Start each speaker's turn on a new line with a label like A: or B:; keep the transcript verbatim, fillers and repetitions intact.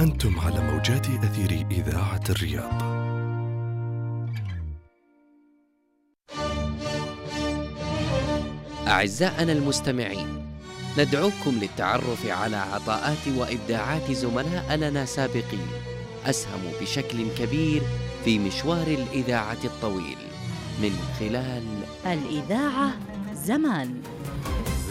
A: أنتم على موجات أثير إذاعة الرياض.
B: أعزائنا المستمعين، ندعوكم للتعرف على عطاءات وإبداعات زملاء لنا سابقين أسهموا بشكل كبير في مشوار الإذاعة الطويل من خلال
C: الإذاعة زمان.